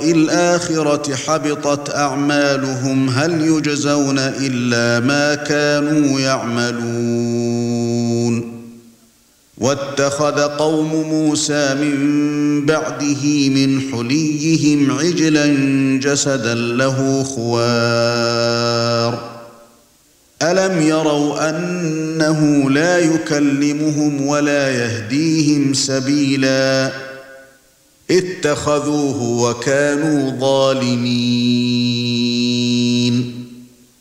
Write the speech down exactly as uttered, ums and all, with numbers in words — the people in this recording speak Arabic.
الآخرة حبطت أعمالهم هل يجزون إلا ما كانوا يعملون واتخذ قوم موسى من بعده من حليهم عجلا جسدا له خوار ألم يروا أنه لا يكلمهم ولا يهديهم سبيلا اتخذوه وكانوا ظالمين